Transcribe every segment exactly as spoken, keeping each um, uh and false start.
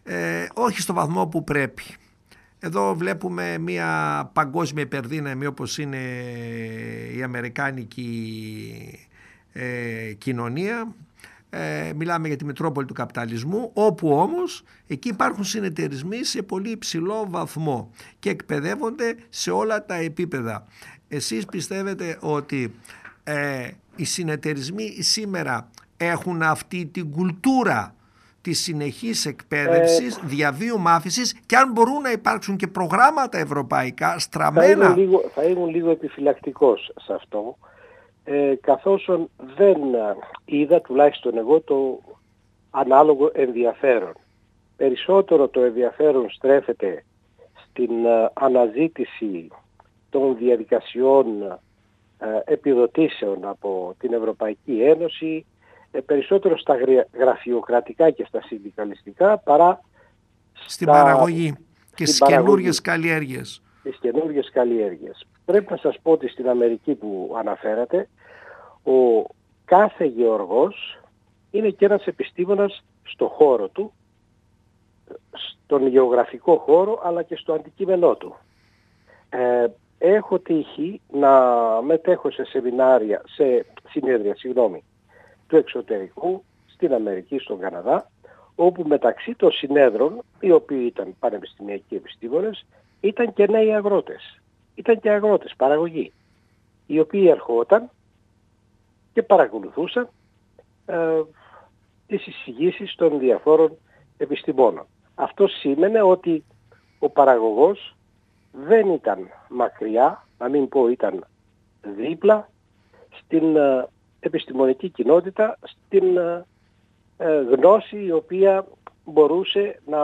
ε, όχι στο βαθμό που πρέπει. Εδώ βλέπουμε μια παγκόσμια υπερδύναμη όπως είναι η αμερικάνικη ε, κοινωνία. Ε, μιλάμε για τη Μητρόπολη του καπιταλισμού, όπου όμως εκεί υπάρχουν συνεταιρισμοί σε πολύ υψηλό βαθμό και εκπαιδεύονται σε όλα τα επίπεδα. Εσείς πιστεύετε ότι ε, οι συνεταιρισμοί σήμερα έχουν αυτή την κουλτούρα της συνεχής εκπαίδευσης, ε, διαβίου μάθησης, και αν μπορούν να υπάρξουν και προγράμματα ευρωπαϊκά στραμμένα? Θα ήμουν λίγο, θα ήμουν λίγο επιφυλακτικός σε αυτό, ε, καθώς δεν είδα, τουλάχιστον εγώ, το ανάλογο ενδιαφέρον. Περισσότερο το ενδιαφέρον στρέφεται στην uh, αναζήτηση των διαδικασιών uh, επιδοτήσεων από την Ευρωπαϊκή Ένωση, ε, περισσότερο στα γραφειοκρατικά και στα συνδικαλιστικά παρά στην στα... παραγωγή και στις καινούργιες καλλιέργειες. Στις καινούργιες καλλιέργειες. Πρέπει να σας πω ότι στην Αμερική που αναφέρατε, ο κάθε γεωργός είναι και ένας επιστήμονας στο χώρο του, στον γεωγραφικό χώρο, αλλά και στο αντικείμενό του. Ε, έχω τύχει να μετέχω σε σεμινάρια, σε συνέδρια, συγγνώμη, του εξωτερικού, στην Αμερική, στον Καναδά, όπου μεταξύ των συνέδρων, οι οποίοι ήταν πανεπιστημιακοί επιστήμονες, ήταν και νέοι αγρότες. Ήταν και αγρότες, παραγωγή, οι οποίοι ερχόταν και παρακολουθούσαν ε, τις εισηγήσεις των διαφόρων επιστημόνων. Αυτό σήμαινε ότι ο παραγωγός δεν ήταν μακριά, να μην πω ήταν δίπλα, στην ε, επιστημονική κοινότητα, στην ε, ε, γνώση η οποία μπορούσε να,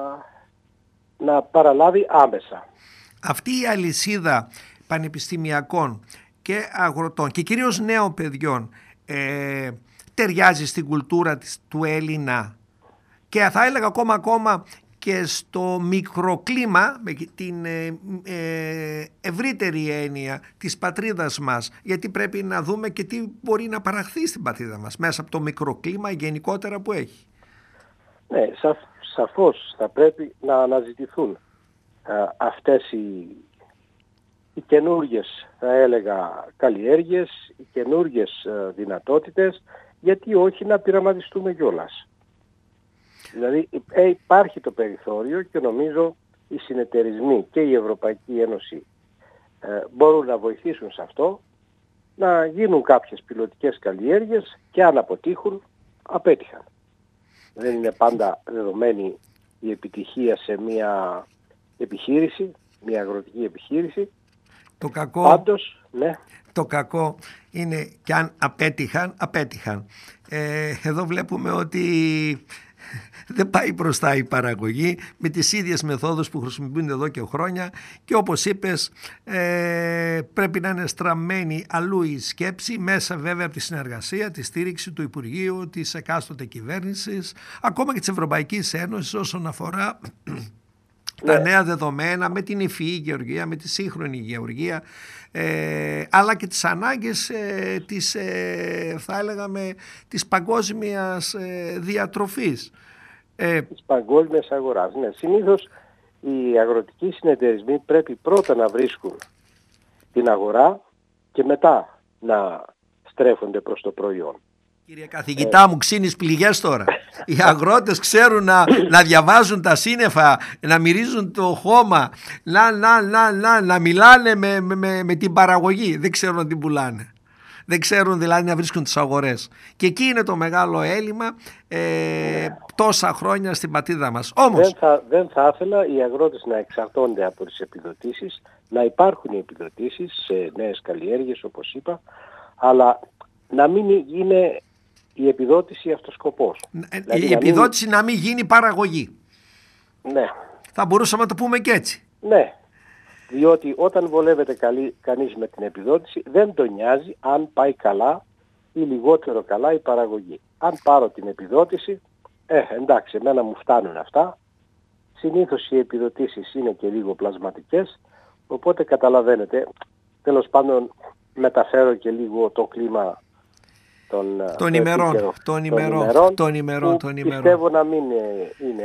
να παραλάβει άμεσα. Αυτή η αλυσίδα πανεπιστημιακών και αγροτών και κυρίως νέων παιδιών ε, ταιριάζει στην κουλτούρα της, του Έλληνα, και θα έλεγα ακόμα ακόμα και στο μικροκλίμα, με την ε, ε, ευρύτερη έννοια της πατρίδας μας, γιατί πρέπει να δούμε και τι μπορεί να παραχθεί στην πατρίδα μας μέσα από το μικροκλίμα γενικότερα που έχει. Ναι, σα, σαφώς θα πρέπει να αναζητηθούν α, αυτές οι, οι καινούργιες, θα έλεγα, καλλιέργειες, οι καινούργιες α, δυνατότητες, γιατί όχι να πειραματιστούμε κιόλας. Δηλαδή ε, υπάρχει το περιθώριο και νομίζω οι συνεταιρισμοί και η Ευρωπαϊκή Ένωση ε, μπορούν να βοηθήσουν σε αυτό, να γίνουν κάποιες πιλωτικές καλλιέργειες και αν αποτύχουν, απέτυχαν. Δεν είναι πάντα δεδομένη η επιτυχία σε μια επιχείρηση, μια αγροτική επιχείρηση. Το κακό, Πάντως, ναι. Το κακό είναι και αν απέτυχαν, απέτυχαν. Ε, εδώ βλέπουμε ότι δεν πάει μπροστά η παραγωγή με τις ίδιες μεθόδους που χρησιμοποιούνται εδώ και χρόνια, και όπως είπες ε, πρέπει να είναι στραμμένη αλλού η σκέψη, μέσα βέβαια από τη συνεργασία, τη στήριξη του Υπουργείου, της εκάστοτε κυβέρνησης, ακόμα και της Ευρωπαϊκής Ένωσης όσον αφορά τα νέα δεδομένα, με την υφυή γεωργία, με τη σύγχρονη γεωργία, ε, αλλά και τις ανάγκες ε, της, ε, θα έλεγαμε, της παγκόσμιας ε, διατροφής. Ε, της παγκόσμιας αγοράς. Ναι, συνήθως οι αγροτικοί συνεταιρισμοί πρέπει πρώτα να βρίσκουν την αγορά και μετά να στρέφονται προς το προϊόν. Κύριε καθηγητά ε. μου, ξύνεις πληγές τώρα. Οι αγρότες ξέρουν να, να διαβάζουν τα σύννεφα, να μυρίζουν το χώμα, να, να, να, να, να μιλάνε με, με, με την παραγωγή. Δεν ξέρουν να την πουλάνε. Δεν ξέρουν δηλαδή να βρίσκουν τις αγορές. Και εκεί είναι το μεγάλο έλλειμμα ε, ναι. τόσα χρόνια στην πατρίδα μας. Όμως, δεν, θα, δεν θα ήθελα οι αγρότες να εξαρτώνται από τις επιδοτήσεις, να υπάρχουν οι επιδοτήσεις σε νέες καλλιέργειες όπως είπα, αλλά να μην γίνει η επιδότηση αυτός σκοπός. Η δηλαδή, επιδότηση να μην... να μην γίνει παραγωγή. Ναι. Θα μπορούσαμε να το πούμε και έτσι. Ναι. Διότι όταν βολεύεται καλή, κανείς με την επιδότηση δεν τον νοιάζει αν πάει καλά ή λιγότερο καλά η παραγωγή. Αν πάρω την επιδότηση, ε, εντάξει, εμένα μου φτάνουν αυτά. Συνήθως οι επιδοτήσεις είναι και λίγο πλασματικές, οπότε καταλαβαίνετε, τέλος πάντων μεταφέρω και λίγο το κλίμα των, των ημερών, των ημερών, ημερών, των ημερών, που των ημερών. Πιστεύω να μην είναι